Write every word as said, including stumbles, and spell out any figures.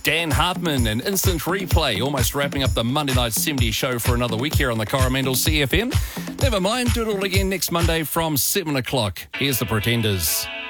Dan Hartman and Instant Replay, almost wrapping up the Monday Night seventies show for another week here on the Coromandel C F M. Never mind, do it all again next Monday from seven o'clock. Here's the Pretenders.